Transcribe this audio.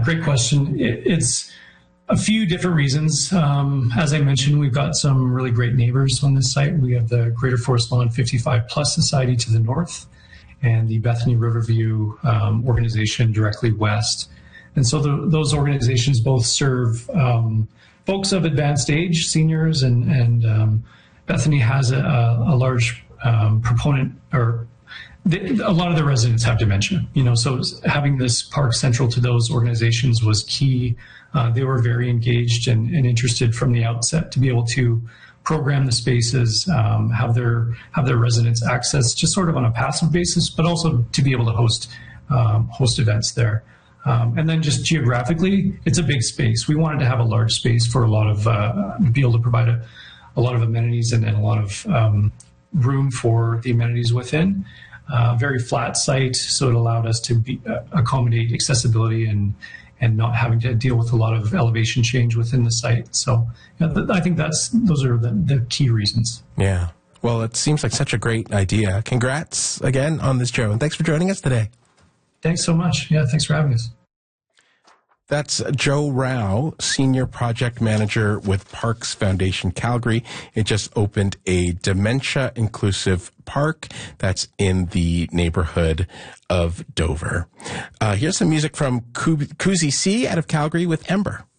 great question. It's a few different reasons. As I mentioned, we've got some really great neighbors on this site. We have the Greater Forest Lawn 55 Plus Society to the north and the Bethany Riverview organization directly west. And so those organizations both serve folks of advanced age, seniors, and Bethany has a large proponent, or a lot of the residents have dementia, so having this park central to those organizations was key. They were very engaged and interested from the outset to be able to program the spaces, have their residents access just sort of on a passive basis, but also to be able to host events there. And then just geographically, it's a big space. We wanted to have a large space for a lot of, be able to provide a lot of amenities and a lot of room for the amenities within. Very flat site, so it allowed us to accommodate accessibility and not having to deal with a lot of elevation change within the site. So I think those are the key reasons. Yeah. Well, it seems like such a great idea. Congrats again on this, Joe, and thanks for joining us today. Thanks so much. Yeah, thanks for having us. That's Joe Rao, Senior Project Manager with Parks Foundation Calgary. It just opened a dementia-inclusive park that's in the neighborhood of Dover. Here's some music from Kuzi C out of Calgary with Ember.